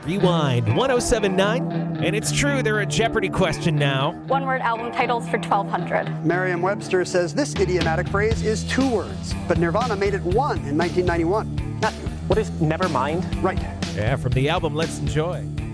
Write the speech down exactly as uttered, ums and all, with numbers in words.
Rewind one oh seven point nine. And it's true, they're a Jeopardy question now. One-word album titles for twelve hundred. Merriam-Webster says this idiomatic phrase is two words, but Nirvana made it one in nineteen ninety-one. Matthew. What is never mind? Right. Yeah, from the album Let's Enjoy.